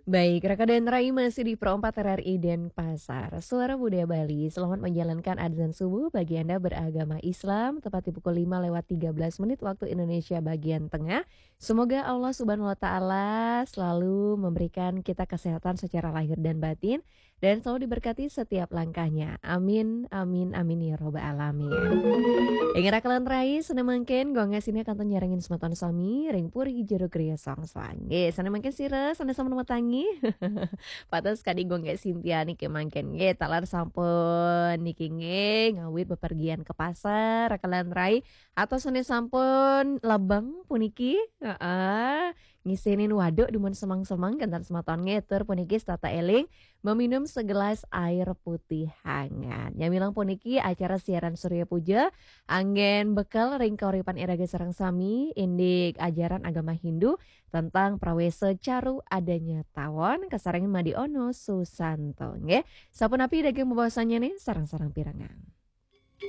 Baik, Raka dan Rai masih di Pro 4 RRI Denpasar. Suara Budaya Bali, selamat menjalankan adzan subuh bagi Anda beragama Islam, tepat di pukul 5 lewat 13 menit waktu Indonesia bagian tengah. Semoga Allah Subhanahu wa Ta'ala selalu memberikan kita kesehatan secara lahir dan batin, dan selalu diberkati setiap langkahnya. Amin, amin, amin ya robbal alamin. Ingin rakalan rai sana mangken gonga sini akan nyarangin semeton sami ring puri jeruk kriya song swange sana mangken sire sana sama nama tangi patas kadi gonga Cynthia niki mangken nge talar sampun niki nge ngawit bepergian ke pasar rakalan rai atau sana sampun labang puniki ngisinin waduk dumun semang-semang kentan sematon ngeter puniki tata eling meminum segelas air putih hangat nyamilang puniki acara siaran Surya Puja anggen bekal ring kauripan iraga sareng sami indik ajaran agama Hindu tentang prawese caru adanya tawon kasarengan Madi Ono Susanto nggih. Sapunapi daging pembahasannya nih sarang-sarang pirangan.